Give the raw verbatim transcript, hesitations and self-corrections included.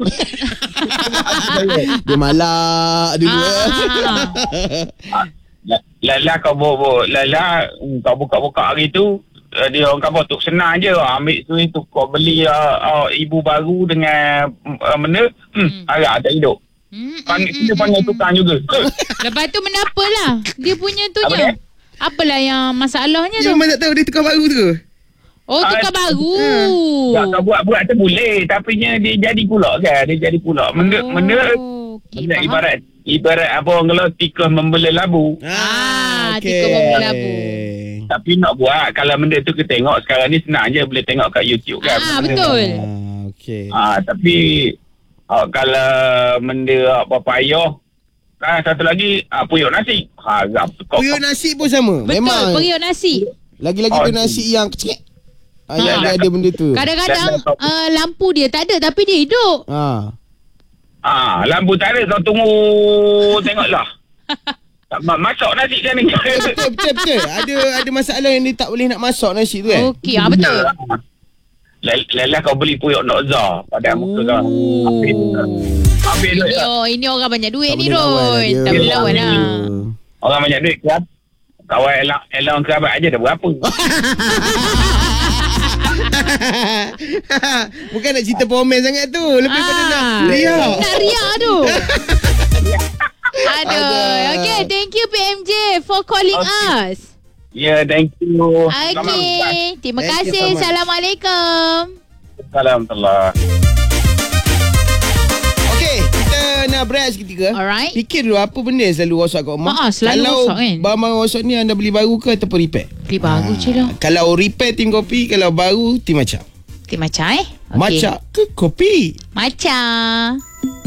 Dia malak dulu. Ah. Lala kau bawa Lala kau buka-buka hari tu, dia orang kata tu senang je, ambil tu tu kau beli uh, uh, ibu baru dengan uh, benda hmm, hmm. agak tak hidup. Hmm, Pan- hmm, dia panggil hmm, tukang juga. Lepas tu menapalah dia punya tu Apa je. dia? Apalah yang masalahnya tu? Yang mana tak tahu dia tukar baru tu. Oh, tukar uh, baru. Tak kau buat-buat tu boleh, tapi nya dia jadi pula kan, dia jadi pula. Benda oh, benda, okay, benda ibarat ibarat apa orang kalau tikus membela labu. Ah, okay. Tikus membela labu. Tapi nak buat, kalau benda tu kita tengok sekarang ni senang je, boleh tengok kat YouTube kan. Ah, betul. Ah, okey. Ah, tapi ah, kalau benda apa payah, kan satu lagi ah, puyuk nasi. Harap kau. Puyuk nasi pun sama. Betul, Memang. puyuk nasi. Lagi-lagi oh, tu nasi yang kecil. Ah, yang ah, ada benda tu. Kadang-kadang uh, lampu dia tak ada tapi dia hidup. Ah. Ah, lampu tak ada, kau tunggu tengoklah. Masak nasi kan ni. Betul, betul, betul. Ada ada masalah yang dia tak boleh nak masak nasi tu kan. Okey, ah, betul. Lelah kau beli puyuk Nokza pada muka kau. Habis Habis duit lah. Oh, ini orang banyak duit Tak ni boleh lawan Ron. lah dia. Tak boleh lawan lah. Orang banyak duit kan. Kawan elang elang kerabat aja dah berapa. Bukan nak cerita pomen sangat tu. Lebih ah, pada nak riak. Nak riak tu. Aduh. Okay, thank you P M J for calling okay. us. Ya, yeah, thank you. Okay, terima thank kasih. Assalamualaikum. Assalamualaikum. Okay, kita nak break seketika. Alright. Fikir dulu apa benda yang selalu rosak kat rumah. Haa, selalu kalau rosak kan. Kalau barang rosak ni anda beli baru ke ataupun repair? Beli baru je lah. Kalau repair tim kopi, kalau baru tim macam. Tim macam eh? Okay. Macam ke kopi? Macam.